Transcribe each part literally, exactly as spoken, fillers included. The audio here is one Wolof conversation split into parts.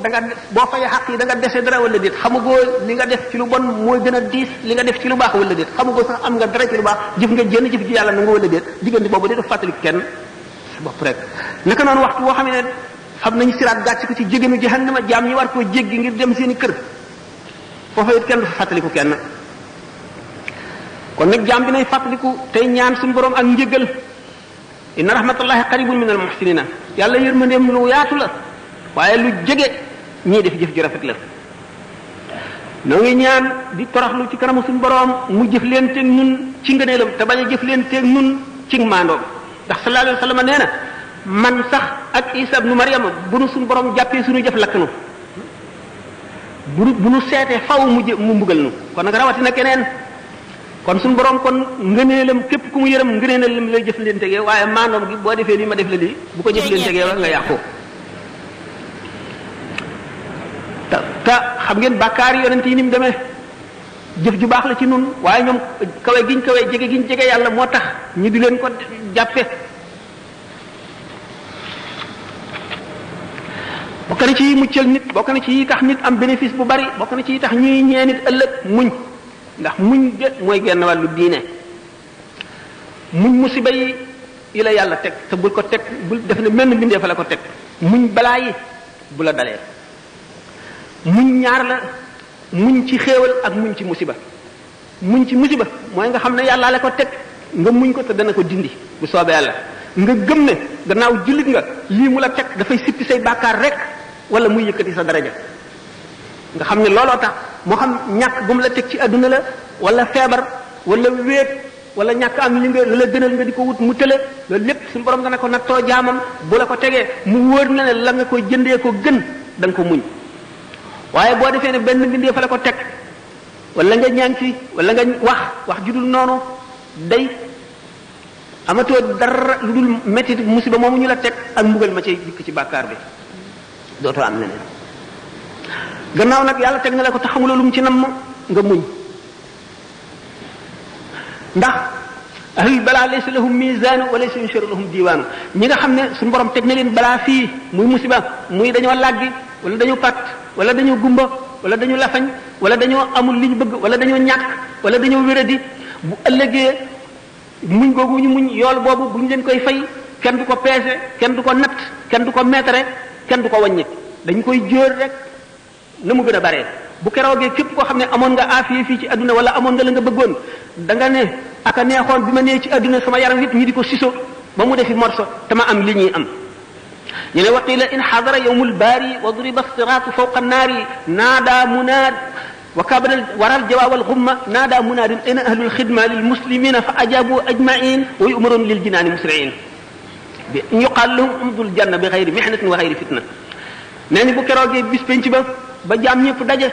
da nga boo fayee xaq yi da nga dese dara wala déet xamugoo li nga def ci lu bon mooy gën a diis li nga def ci lu baax wala déet xamugoo sax am nga dara ci lu baax jëf nga jënn jëf ji yàlla na nga wala déet diggante boobu de def fàttali kenn sa bopp rek naka noonu waxtu woo xam ne xam nañu siraat gàcc ko ci jégenu jahannama jaam ñi war koo jéggi ngir dem seeni kër foofa it kenn du fa fàttaliku kenn kon nag jaam bi nay fàttaliku tey ñaan suñu borom ak njëgal inna rahmatullahi qaribun min al muhsinina yàlla yërmandeem lu yaatu la waaye lu jege ñii def jëf ju rafet la noo ngi ñaan di toroxlu ci kanamu suñu borom mu jëf leen teeg ñun ci ngëneelam te bañ a jëf leen teeg ñun ci maandoom ndax sallallahu alayhi wa sallam nee na man sax ak Isa ibnu Maryam bu nu suñu borom jàppee suñu jëf lakk nu bu bu nu seetee faw mu jë mu mbugal nu kon nag rawatina keneen kon suñu borom kon ngëneelam képp ku mu yërëm ngëneelam lay jëf leen tegee waaye maandoom gi boo defee lii ma def la lii bu ko jëf leen tegee nga yàqu te te xam ngeen bàkkaar yi yonent yi ni mu demee jëf ju baax la ci nun waaye ñoom kawe giñ kawe jege giñ jege yàlla moo tax ñi di leen ko jàppe bokk na ci muccal nit bokk na ci yi tax nit am bénéfice bu bari bokk na ci yi tax ñuy ñee nit ëllëg muñ ndax muñ de mooy genn wàllu diine muñ musiba yi yi la yàlla teg te bul ko teg bul def ne menn bindee fa la ko teg muñ balaa yi bu la dalee muñ ñaar la muñ ci xéewal ak muñ ci musiba muñ ci musiba mooy nga xam ne yàlla la ko teg nga muñ ko te dana ko dindi bu soobee yàlla nga gëm ne gannaaw jullit nga lii mu la teg dafay sippi say bàkkaar rek wala muy yëkkati sa daraja nga xam ne looloo tax moo xam ñàkk bu mu la teg ci adduna la wala feebar wala wéet wala ñàkk am li nga la gënal nga di ko wut mu tële loolu lépp suñu borom dana ko nattoo jaamam bu la ko tegee mu wóor na ne la nga ko jëndee ko gën da nga ko muñ waaye boo defee ne benn bindee fa la ko teg wala nga ñaan ci wala nga wax wax ju dul noonu day amatoo dara lu dul métti musiba moomu ñu la teg ak mbugal ma cay dikk ci bàkkaar bi dootoo am leneen gannaaw nag yàlla teg na la ko te xamuloo lu mu ci namm nga muñ ndax ahlul balaa laysa lahum mizaanu wa laysa yunsharu lahum diiwaanu ñi nga xam ne suñu borom teg na leen balaa fii muy musiba muy dañoo làggi wala dañoo pat wala dañoo gumba wala dañoo lafañ wala dañoo amul li ñu bëgg wala dañoo ñàkk wala dañoo wéradi bu ëllëgee muñ googu ñu muñ yool boobu bu ñu leen koy fay kenn du ko peese kenn du ko natt kenn du ko meetare kenn du ko wàññi dañ koy jóor rek na mu gën a bare bu keroogee képp koo xam ne amoon nga aafiya fii ci adduna wala amoon nga la nga bëggoon da nga ne aka neexoon bi ma nee ci adduna sama yaram yëpp ñi di ko siso ba mu defi morso te ma am li ñuy am ñu ne waqila in xadara yawmul baari wa duriba siraatu fawqa naari naada munaad wa kabadal waral jawaawal xumma naada munaadin ayna ahlul xidma lil muslimina fa ajabu ajmain wa yumaroon lil jinaani musriin bi yuqaal lahum umdul janna bi xayri mihnatin wa xayri fitna nee ni bu keroogee bis penc ba ba jaam ñëpp daje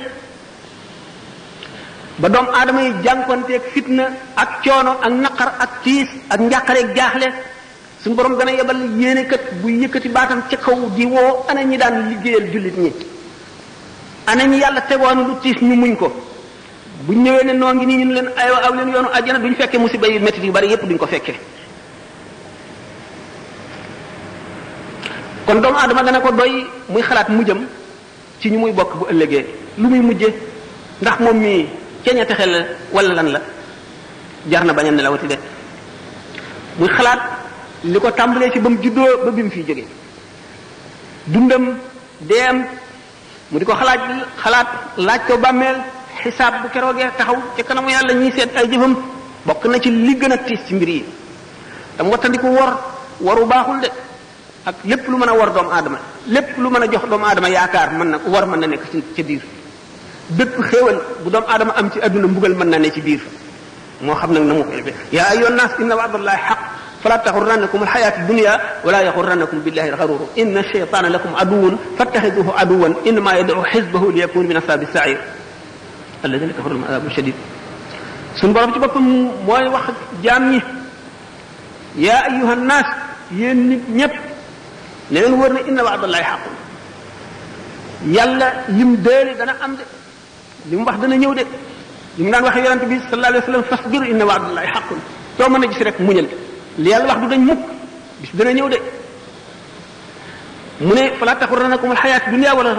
ba doom aadama yi jànkonteeg fitna ak coono ak naqar ak tiis ak njàqareeg jaaxle suñu borom gën a yebal yéene kat buy yëkkati baatam ca kaw di woo ana ñi daan liggéeyal jullit ñi ana ñi yàlla tegoon lu tiis ñu muñ ko buñ ñëwee ne noo ngi nii ñu leen aywa aw leen yoonu àjjana duñ fekkee musiba yu métti yu bari yépp duñ ko fekkee kon doomu aadama dana ko doy muy xalaat mujjam ci ñu muy bokk bu ëllëgee lu muy mujje ndax moom mii ceeña texe la wala lan la jar na bañam ne la wati de muy xalaat li ko tàmbalee ci ba mu juddoo ba bi mu fiy jóge dundam deem mu di ko xalaat xalaat laaj ko bàmmeel xisaab bu keroogee taxaw ci kanamu yàlla ñuy seet ay jëfam bokk na ci li gën a tiis ci mbir yi dam wattandiku wor waru baaxul de ak lépp lu mën a war doomu aadama lépp lu mën a jox doomu aadama yaakaar mën na war mën na nekk ci ca biir bépp xéewal bu doomu aadama am ci adduna mbugal mën na ne ci biir moo xam nag na mu ko defee yaa ayyuhan naas inna wa'dallahi haqq fala taxurrannakum alxayaatu dunya wala yaxurrannakum billahi alxarur inna shaytaana lakum aduwwun fattaxiduhu aduwwan innama yad'u xisbahu li yakunu min ashabi sair alladina kafaru lahum adabun shadid suñu borom ci boppam mooy wax jaam ñi yaa ayyuhan naas yéen nit ñëpp ne leen wër na inna wa'dallahi haqqun yàlla lim déeli dana am de li mu wax dana ñëw de li mu daan waxee yonente bi sallallahu alayhi wa sallam fasbir inna wa'dallahi haqqun soo mën a gis rek muñal li yàlla wax du dañ mukk bis dana ñëw de mu ne fala taxurrannakum alxayaatu dunya wala